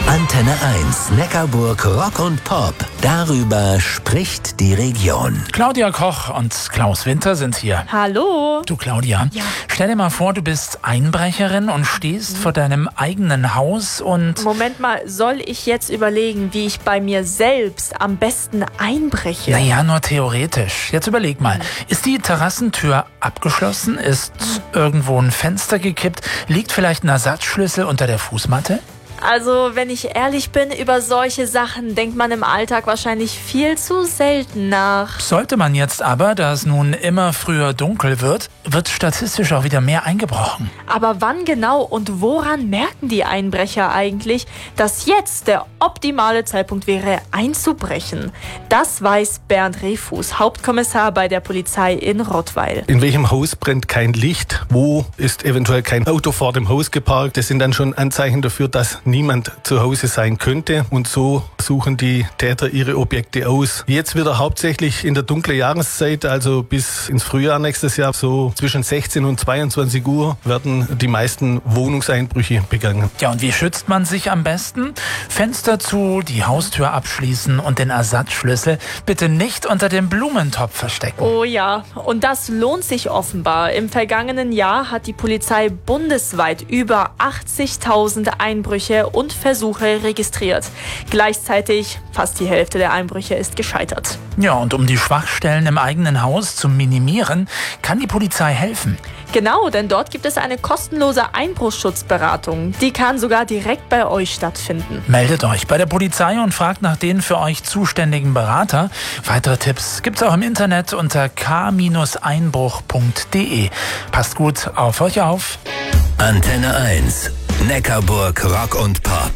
Antenne 1, Neckarburg Rock und Pop. Darüber spricht die Region. Claudia Koch und Klaus Winter sind hier. Hallo. Du Claudia, Ja. Stell dir mal vor, du bist Einbrecherin und stehst vor deinem eigenen Haus und... Moment mal, soll ich jetzt überlegen, wie ich bei mir selbst am besten einbreche? Naja, nur theoretisch. Jetzt überleg mal, ist die Terrassentür abgeschlossen? Ist irgendwo ein Fenster gekippt? Liegt vielleicht ein Ersatzschlüssel unter der Fußmatte? Also, wenn ich ehrlich bin, über solche Sachen denkt man im Alltag wahrscheinlich viel zu selten nach. Sollte man jetzt aber, da es nun immer früher dunkel wird statistisch auch wieder mehr eingebrochen. Aber wann genau und woran merken die Einbrecher eigentlich, dass jetzt der optimale Zeitpunkt wäre, einzubrechen? Das weiß Bernd Rehfuß, Hauptkommissar bei der Polizei in Rottweil. In welchem Haus brennt kein Licht? Wo ist eventuell kein Auto vor dem Haus geparkt? Das sind dann schon Anzeichen dafür, dass niemand zu Hause sein könnte. Und so suchen die Täter ihre Objekte aus. Jetzt wieder hauptsächlich in der dunklen Jahreszeit, also bis ins Frühjahr nächstes Jahr, so zwischen 16 und 22 Uhr werden die meisten Wohnungseinbrüche begangen. Ja, und wie schützt man sich am besten? Fenster zu, die Haustür abschließen und den Ersatzschlüssel bitte nicht unter dem Blumentopf verstecken. Oh ja, und das lohnt sich offenbar. Im vergangenen Jahr hat die Polizei bundesweit über 80.000 Einbrüche und Versuche registriert. Gleichzeitig fast die Hälfte der Einbrüche ist gescheitert. Ja, und um die Schwachstellen im eigenen Haus zu minimieren, kann die Polizei helfen. Genau, denn dort gibt es eine kostenlose Einbruchsschutzberatung. Die kann sogar direkt bei euch stattfinden. Meldet euch bei der Polizei und fragt nach den für euch zuständigen Berater. Weitere Tipps gibt's auch im Internet unter k-einbruch.de. Passt gut auf euch auf. Antenne 1, Neckarburg Rock und Pop.